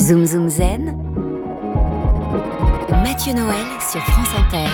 Zoom Zoom Zen, Mathieu Noël sur France Inter.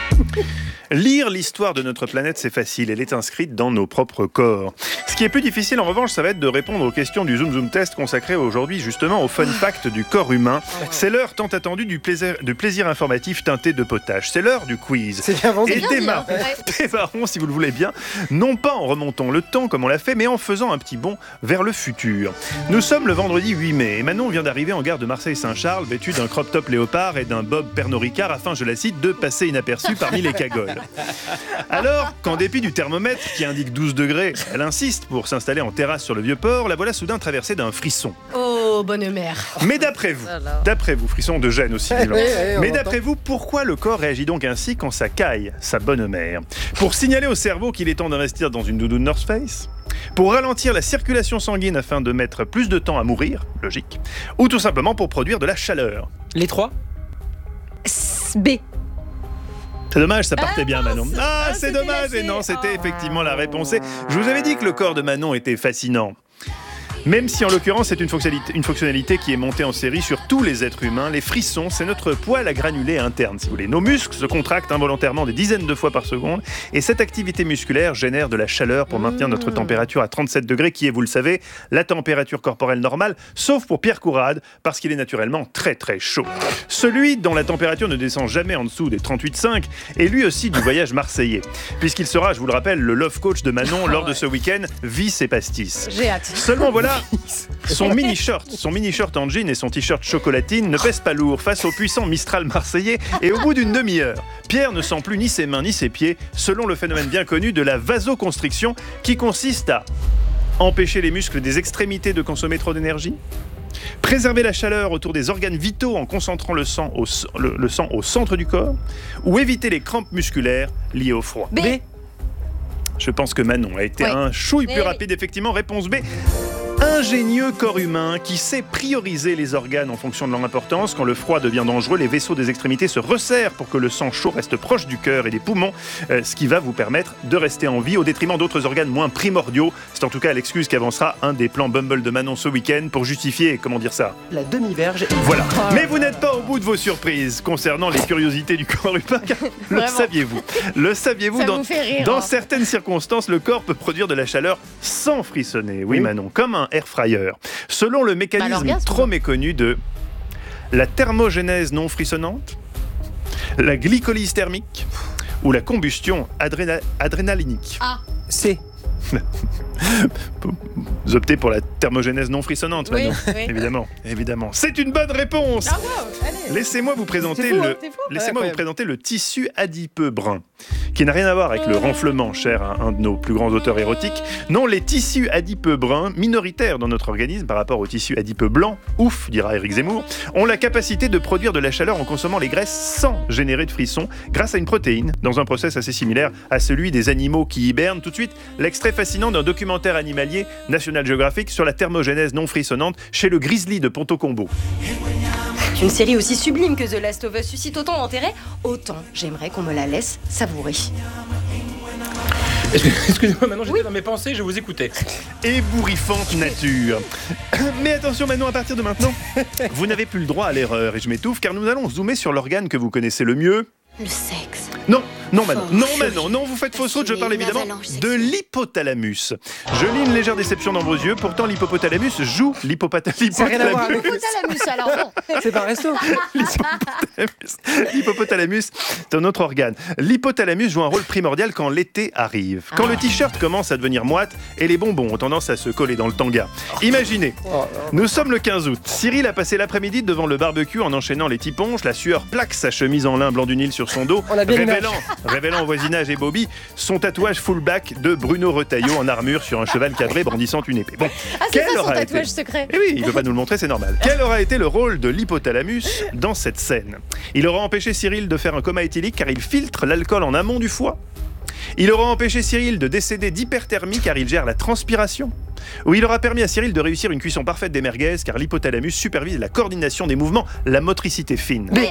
Lire l'histoire de notre planète, c'est facile, elle est inscrite dans nos propres corps. Ce qui est plus difficile en revanche, ça va être de répondre aux questions du Zoom Zoom Test consacré aujourd'hui justement au fun fact du corps humain. C'est l'heure tant attendue du plaisir informatif teinté de potage. C'est l'heure du quiz. C'est bien vendu. Et démarrons, si vous le voulez bien, non pas en remontant le temps comme on l'a fait, mais en faisant un petit bond vers le futur. Nous sommes le vendredi 8 mai et Manon vient d'arriver en gare de Marseille-Saint-Charles vêtue d'un crop top léopard et d'un bob Pernod Ricard afin, je la cite, de passer inaperçue parmi les cagoles. Alors, qu'en dépit du thermomètre qui indique 12 degrés, elle insiste pour s'installer en terrasse sur le Vieux-Port, la voilà soudain traversée d'un frisson. Oh, bonne mère. Mais d'après vous, frisson de gêne aussi, mais d'après vous, pourquoi le corps réagit donc ainsi quand ça caille, sa bonne mère ? Pour signaler au cerveau qu'il est temps d'investir dans une doudoune North Face ? Pour ralentir la circulation sanguine afin de mettre plus de temps à mourir, logique, ou tout simplement pour produire de la chaleur ? Les trois ? B. C'est dommage, ça partait bien, Manon. C'est dommage. Et non, c'était effectivement la réponse. Et je vous avais dit que le corps de Manon était fascinant. Même si en l'occurrence c'est une fonctionnalité qui est montée en série sur tous les êtres humains, les frissons, c'est notre poil à granulés interne, si vous voulez. Nos muscles se contractent involontairement des dizaines de fois par seconde et cette activité musculaire génère de la chaleur pour maintenir notre température à 37 degrés, qui est, vous le savez, la température corporelle normale, sauf pour Pierre Courade, parce qu'il est naturellement très très chaud. Celui dont la température ne descend jamais en dessous des 38,5 est lui aussi du voyage marseillais, puisqu'il sera, je vous le rappelle, le love coach de Manon lors de ce week-end, Vis et Pastis. J'ai hâte. Seulement voilà, son mini-shirt en jean et son t-shirt chocolatine ne pèsent pas lourd face au puissant Mistral marseillais et au bout d'une demi-heure, Pierre ne sent plus ni ses mains ni ses pieds, selon le phénomène bien connu de la vasoconstriction qui consiste à empêcher les muscles des extrémités de consommer trop d'énergie, préserver la chaleur autour des organes vitaux en concentrant le sang au centre du corps, ou éviter les crampes musculaires liées au froid. B. Je pense que Manon a été un chouille plus rapide, effectivement. Réponse B. Ingénieux corps humain qui sait prioriser les organes en fonction de leur importance. Quand le froid devient dangereux, les vaisseaux des extrémités se resserrent pour que le sang chaud reste proche du cœur et des poumons, ce qui va vous permettre de rester en vie au détriment d'autres organes moins primordiaux. C'est en tout cas l'excuse qu'avancera un des plans Bumble de Manon ce week-end pour justifier, comment dire ça ? La demi-verge. Voilà. Mais vous n'êtes pas au bout de vos surprises concernant les curiosités du corps humain, car le saviez-vous dans certaines circonstances, le corps peut produire de la chaleur sans frissonner. Oui, Manon, comme un air fryer. Selon le mécanisme trop méconnu de la thermogénèse non frissonnante, la glycolyse thermique ou la combustion adrénalinique. C. Vous optez pour la thermogénèse non frissonnante, Manon. Oui. Évidemment. C'est une bonne réponse. Laissez-moi vous présenter le tissu adipeux brun, qui n'a rien à voir avec le renflement, cher à un de nos plus grands auteurs érotiques. Non, les tissus adipeux bruns, minoritaires dans notre organisme par rapport aux tissus adipeux blancs, ouf, dira Éric Zemmour, ont la capacité de produire de la chaleur en consommant les graisses sans générer de frissons, grâce à une protéine, dans un process assez similaire à celui des animaux qui hibernent. Tout de suite, l'extrait fascinant d'un documentaire animalier National Geographic sur la thermogénèse non frissonnante chez le grizzly de Ponto Combo. Une série aussi sublime que The Last of Us suscite autant d'intérêt, autant j'aimerais qu'on me la laisse savourer. Excusez-moi, Manon, j'étais dans mes pensées, je vous écoutais. Ébouriffante nature. Mais attention, Manon, à partir de maintenant, vous n'avez plus le droit à l'erreur, et je m'étouffe, car nous allons zoomer sur l'organe que vous connaissez le mieux. Le sexe. Non, Manon, vous faites fausse route, je parle évidemment de l'hypothalamus. Je lis une légère déception dans vos yeux, pourtant l'hypothalamus joue l'hypothalamus. Ça n'a rien à voir avec L'hypothalamus, alors non. C'est pas un resto. L'hypothalamus, c'est un autre organe. L'hypothalamus joue un rôle primordial quand l'été arrive. Quand le t-shirt commence à devenir moite et les bonbons ont tendance à se coller dans le tanga. Imaginez, nous sommes le 15 août. Cyril a passé l'après-midi devant le barbecue en enchaînant les tiponches. La sueur plaque sa chemise en lin blanc du Nil sur son dos, révélant au voisinage et Bobby son tatouage full black de Bruno Retailleau en armure sur un cheval cadré brandissant une épée. Bon, c'est ça son tatouage secret. Eh oui, il ne veut pas nous le montrer, c'est normal. Quel aura été le rôle de l'hypothalamus dans cette scène ? Il aura empêché Cyril de faire un coma éthylique car il filtre l'alcool en amont du foie. Il aura empêché Cyril de décéder d'hyperthermie car il gère la transpiration. Ou il aura permis à Cyril de réussir une cuisson parfaite des merguez car l'hypothalamus supervise la coordination des mouvements, la motricité fine.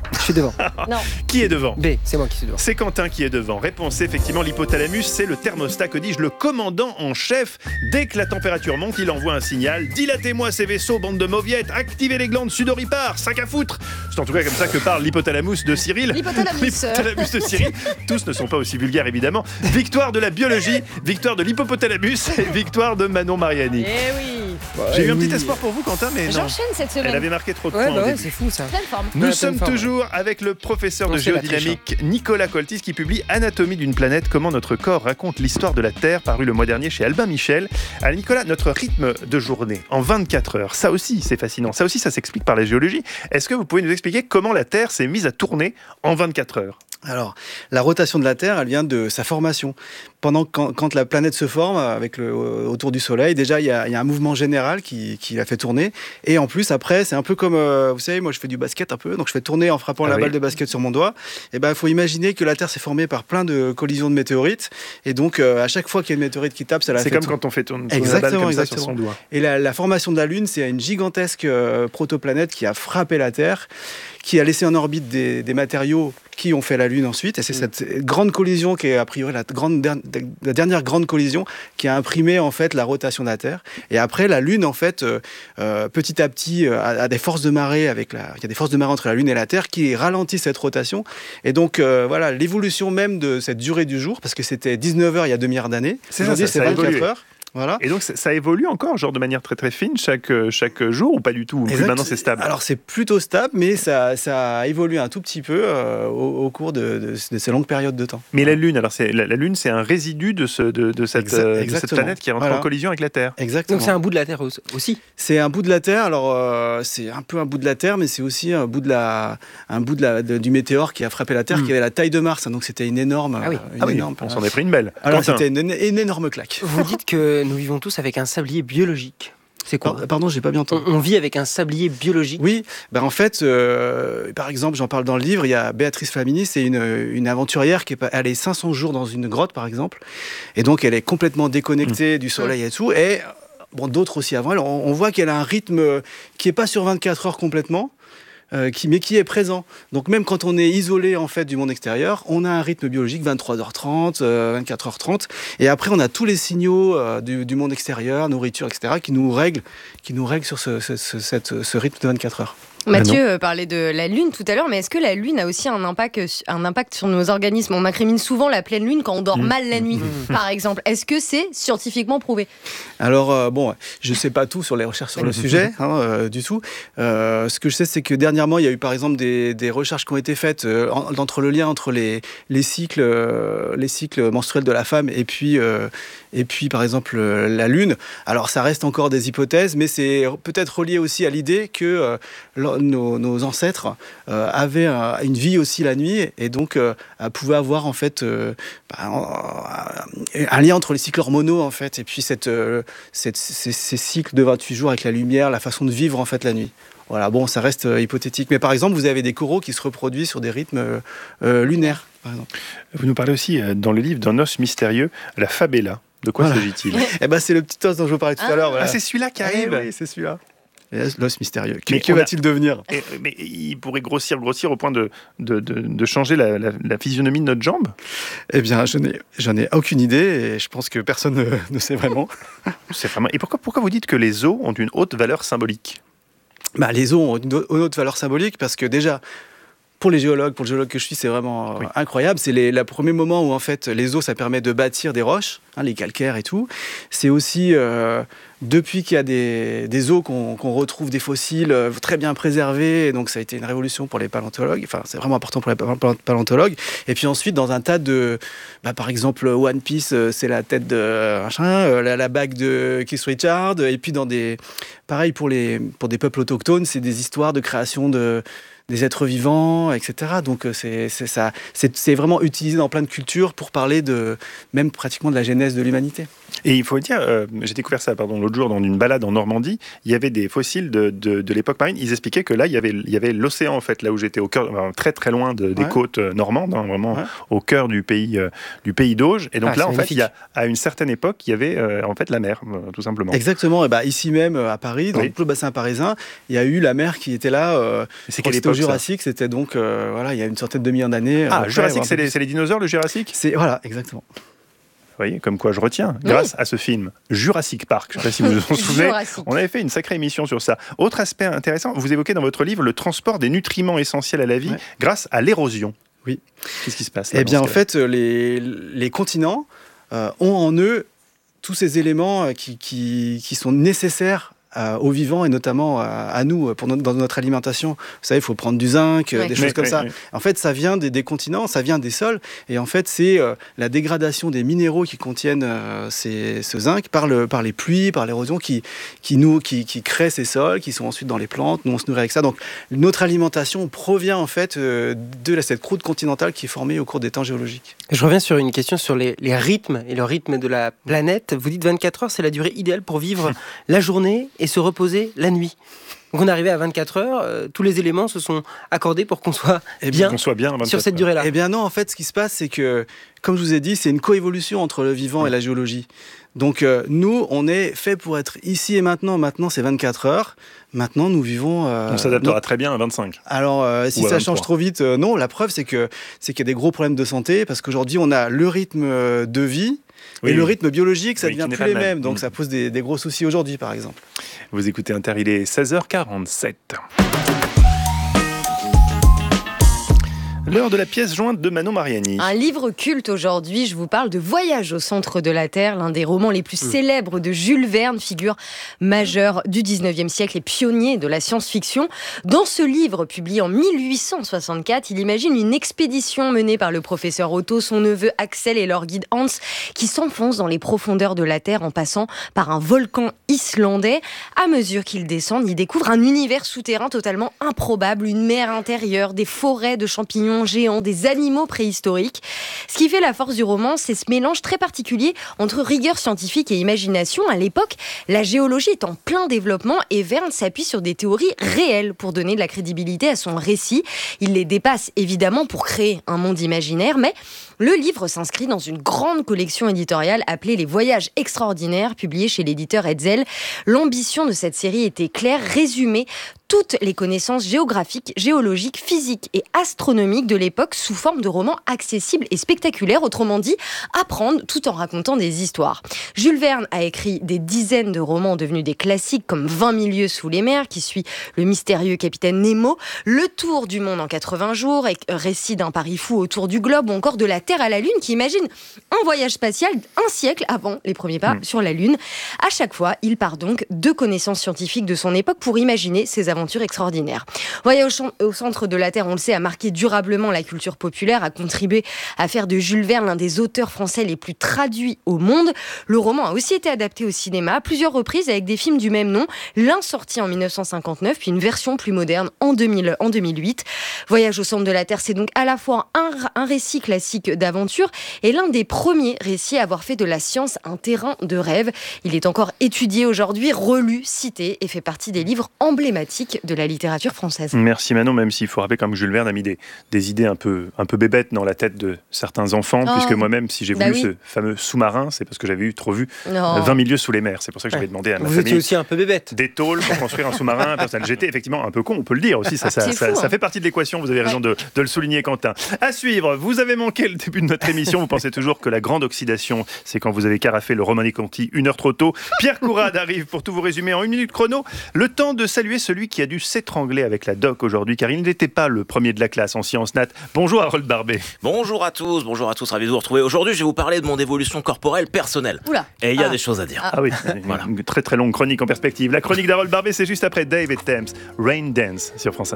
Je suis devant. Non. Qui est devant? B, c'est moi qui suis devant. C'est Quentin qui est devant. Réponse C, effectivement, l'hypothalamus, c'est le thermostat, que dis-je, le commandant en chef. Dès que la température monte, il envoie un signal. Dilatez-moi ces vaisseaux, bande de mauviettes, activez les glandes sudoripares, sac à foutre. C'est en tout cas comme ça que parle l'hypothalamus de Cyril. L'hypothalamus de Cyril. Tous ne sont pas aussi vulgaires, évidemment. Victoire de la biologie, victoire de l'hypothalamus et victoire de Manon Mariani. Eh oui. J'ai eu un petit espoir pour vous, Quentin, mais non. J'enchaîne cette semaine. Elle avait marqué trop de Ouais, points au bah ouais, début. c'est fou ça. Pleine forme. Nous Ouais, sommes pleine forme, toujours avec le professeur de On sait la géodynamique Nicolas Coltis qui publie Anatomie d'une planète, comment notre corps raconte l'histoire de la Terre, paru le mois dernier chez Albin Michel. Alors Nicolas, notre rythme de journée en 24 heures, ça aussi c'est fascinant, ça aussi ça s'explique par la géologie. Est-ce que vous pouvez nous expliquer comment la Terre s'est mise à tourner en 24 heures? Alors, la rotation de la Terre, elle vient de sa formation. Quand la planète se forme autour du Soleil, déjà, il y a un mouvement général qui la fait tourner. Et en plus, après, c'est un peu comme, vous savez, moi, je fais du basket un peu. Donc, je fais tourner en frappant la balle de basket sur mon doigt. Et ben, il faut imaginer que la Terre s'est formée par plein de collisions de météorites. Et donc, à chaque fois qu'il y a une météorite qui tape, ça la fait C'est comme quand on fait tourner la balle exactement, comme ça exactement. sur son doigt. Et la formation de la Lune, c'est une gigantesque protoplanète qui a frappé la Terre, qui a laissé en orbite des matériaux qui ont fait la Lune ensuite. Et c'est cette grande collision qui est a priori la dernière grande collision qui a imprimé en fait la rotation de la Terre. Et après, la Lune, en fait, petit à petit, a des forces de marée il y a des forces de marée entre la Lune et la Terre qui ralentissent cette rotation. Et donc, voilà, l'évolution même de cette durée du jour, parce que c'était 19 heures il y a 2 milliards d'années. Aujourd'hui, c'est 24 heures. Voilà. Et donc ça évolue encore, genre de manière très très fine, chaque jour ou pas du tout? Puis maintenant c'est stable. Alors c'est plutôt stable, mais ça a évolué un tout petit peu au cours de ces longues périodes de temps. Mais la Lune, alors la Lune, c'est un résidu de cette planète qui rentre en collision avec la Terre. Exactement. Donc c'est un bout de la Terre aussi. C'est un bout de la Terre. Alors c'est un peu un bout de la Terre, mais c'est aussi un bout du météore qui a frappé la Terre, qui avait la taille de Mars. Donc c'était une énorme. On s'en est pris une belle. Alors c'était une énorme claque. Vous dites que nous vivons tous avec un sablier biologique. C'est quoi? Pardon, j'ai pas bien entendu. On vit avec un sablier biologique. Oui, ben en fait, par exemple, j'en parle dans le livre, il y a Béatrice Flamini, c'est une aventurière qui est allée 500 jours dans une grotte, par exemple, et donc elle est complètement déconnectée du soleil et tout, et bon, d'autres aussi avant elle, on voit qu'elle a un rythme qui est pas sur 24 heures complètement, mais qui est présent. Donc même quand on est isolé en fait du monde extérieur, on a un rythme biologique 23h30, 24h30, et après on a tous les signaux du monde extérieur, nourriture, etc., qui nous règlent sur ce rythme de 24 heures. Mathieu parlait de la Lune tout à l'heure, mais est-ce que la Lune a aussi un impact sur nos organismes? On incrimine souvent la pleine Lune quand on dort mal la nuit, par exemple. Est-ce que c'est scientifiquement prouvé? Alors, je ne sais pas tout sur les recherches sur le sujet, du tout. Ce que je sais, c'est que dernièrement, il y a eu par exemple des recherches qui ont été faites entre le lien entre les cycles menstruels de la femme et puis par exemple la Lune. Alors, ça reste encore des hypothèses, mais c'est peut-être relié aussi à l'idée que nos ancêtres avaient une vie aussi la nuit et donc pouvaient avoir en fait un lien entre les cycles hormonaux en fait et puis ces cycles de 28 jours avec la lumière, la façon de vivre en fait la nuit. Voilà, bon, ça reste hypothétique. Mais par exemple, vous avez des coraux qui se reproduisent sur des rythmes lunaires, par exemple. Vous nous parlez aussi dans le livre d'un os mystérieux, la fabella. De quoi s'agit-il? C'est le petit os dont je vous parlais tout à l'heure. Voilà. Ah, c'est celui-là qui arrive. Oui, c'est celui-là. L'os mystérieux. Mais que va-t-il devenir? Mais il pourrait grossir au point de changer la physionomie de notre jambe? Eh bien, j'en ai aucune idée et je pense que personne ne sait vraiment. Et pourquoi vous dites que les os ont une haute valeur symbolique? Les os ont une haute valeur symbolique parce que déjà, pour le géologue que je suis, c'est vraiment incroyable. C'est le premier moment où en fait les os, ça permet de bâtir des roches, les calcaires et tout. C'est aussi depuis qu'il y a des os qu'on retrouve des fossiles très bien préservés. Et donc ça a été une révolution pour les paléontologues. Enfin, c'est vraiment important pour les paléontologues. Et puis ensuite, dans un tas de, par exemple, One Piece, c'est la tête de machin, la bague de Keith Richards. Et puis pareil pour des peuples autochtones, c'est des histoires de création des êtres vivants, etc. Donc c'est vraiment utilisé dans plein de cultures pour parler même pratiquement de la genèse de l'humanité. Et il faut dire, j'ai découvert ça l'autre l'autre jour dans une balade en Normandie, il y avait des fossiles de l'époque marine. Ils expliquaient que là, il y avait l'océan, en fait, là où j'étais, au cœur, très très loin des côtes normandes, hein, vraiment au cœur du pays d'Auge. Et donc là, en fait, à une certaine époque, il y avait en fait la mer, tout simplement. Exactement. Et ici même, à Paris, dans le bassin parisien, il y a eu la mer qui était là. C'était au Jurassique, c'était donc, il y a une certaine demi-heure d'années. Jurassique, c'est les dinosaures, le Jurassique ? Voilà, exactement. Vous voyez, comme quoi je retiens, grâce à ce film Jurassic Park. Je ne sais pas si vous vous en souvenez, on avait fait une sacrée émission sur ça. Autre aspect intéressant, vous évoquez dans votre livre le transport des nutriments essentiels à la vie grâce à l'érosion. Oui. Qu'est-ce qui se passe ? Eh bien, en fait, les continents ont en eux tous ces éléments qui sont nécessaires aux vivants et notamment à nous dans notre alimentation. Vous savez, il faut prendre du zinc, des choses comme ça. En fait, ça vient des continents, ça vient des sols. Et en fait, c'est la dégradation des minéraux qui contiennent ce zinc par les pluies, par l'érosion qui crée ces sols, qui sont ensuite dans les plantes. Nous, on se nourrit avec ça. Donc, notre alimentation provient en fait de cette croûte continentale qui est formée au cours des temps géologiques. Je reviens sur une question sur les rythmes et le rythme de la planète. Vous dites 24 heures, c'est la durée idéale pour vivre la journée et se reposer la nuit. Donc on est arrivé à 24 heures, tous les éléments se sont accordés pour qu'on soit bien sur cette durée-là. Eh bien non, en fait, ce qui se passe, c'est que, comme je vous ai dit, c'est une coévolution entre le vivant et la géologie. Donc nous, on est fait pour être ici et maintenant. Maintenant, c'est 24 heures. Maintenant, nous vivons... on s'adaptera très bien à 25. Alors, si ça change trop vite, non. La preuve, c'est qu'il y a des gros problèmes de santé, parce qu'aujourd'hui, on a le rythme de vie, et le rythme biologique, ça ne devient plus les mêmes. Donc ça pose des gros soucis aujourd'hui, par exemple. Vous écoutez Inter, il est 16h47. L'heure de la pièce jointe de Manon Mariani. Un livre culte aujourd'hui, je vous parle de Voyage au centre de la Terre, l'un des romans les plus célèbres de Jules Verne, figure majeure du 19e siècle et pionnier de la science-fiction. Dans ce livre, publié en 1864, il imagine une expédition menée par le professeur Otto, son neveu Axel et leur guide Hans, qui s'enfoncent dans les profondeurs de la Terre en passant par un volcan islandais. À mesure qu'ils descendent, ils découvrent un univers souterrain totalement improbable, une mer intérieure, des forêts de champignons géants, des animaux préhistoriques. Ce qui fait la force du roman, c'est ce mélange très particulier entre rigueur scientifique et imagination. À l'époque, la géologie est en plein développement et Verne s'appuie sur des théories réelles pour donner de la crédibilité à son récit. Il les dépasse évidemment pour créer un monde imaginaire, mais le livre s'inscrit dans une grande collection éditoriale appelée Les Voyages extraordinaires, publiée chez l'éditeur Hetzel. L'ambition de cette série était claire, résumer toutes les connaissances géographiques, géologiques, physiques et astronomiques de l'époque sous forme de romans accessibles et spectaculaires, autrement dit, apprendre tout en racontant des histoires. Jules Verne a écrit des dizaines de romans devenus des classiques comme 20 000 lieues sous les mers, qui suit le mystérieux capitaine Nemo, Le Tour du monde en 80 jours, récit d'un pari fou autour du globe, ou encore de la Terre à la Lune, qui imagine un voyage spatial un siècle avant les premiers pas sur la Lune. À chaque fois, il part donc de connaissances scientifiques de son époque pour imaginer ses aventures extraordinaires. Voyage au centre de la Terre, on le sait, a marqué durablement la culture populaire, a contribué à faire de Jules Verne l'un des auteurs français les plus traduits au monde. Le roman a aussi été adapté au cinéma à plusieurs reprises avec des films du même nom, l'un sorti en 1959, puis une version plus moderne en 2008. Voyage au centre de la Terre, c'est donc à la fois un récit classique d'aventure et l'un des premiers récits à avoir fait de la science un terrain de rêve. Il est encore étudié aujourd'hui, relu, cité et fait partie des livres emblématiques de la littérature française. Merci Manon, même s'il faut rappeler comme Jules Verne a mis des idées un peu bébêtes dans la tête de certains enfants, puisque moi-même, si j'ai voulu ce fameux sous-marin, c'est parce que j'avais trop vu 20 000 lieues sous les mers. C'est pour ça que j'avais demandé à ma famille... Vous étiez aussi un peu bébête. Des tôles pour construire un sous-marin. J'étais effectivement un peu con, on peut le dire aussi. Ça fait partie de l'équation, vous avez raison de le souligner, Quentin. À suivre, vous avez manqué le début de notre émission, vous pensez toujours que la grande oxydation, c'est quand vous avez carafé le Romanée Conti 1 heure trop tôt. Pierre Courade arrive pour tout vous résumer en 1 minute chrono. Le temps de saluer celui qui a dû s'étrangler avec la doc aujourd'hui, car il n'était pas le premier de la classe en sciences nat. Bonjour Harold Barbet. Bonjour à tous, ravi de vous retrouver. Aujourd'hui, je vais vous parler de mon évolution corporelle personnelle. Oula. Et il y a des choses à dire. Ah oui, une très très longue chronique en perspective. La chronique d'Harold Barbet, c'est juste après Dave et Thames, Rain Dance sur France 1.